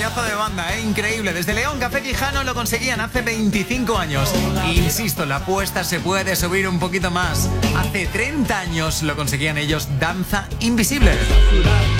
Pedazo de banda, increíble. Desde León, Café Quijano lo conseguían hace 25 años. Insisto, la apuesta se puede subir un poquito más. Hace 30 años lo conseguían ellos, Danza Invisible.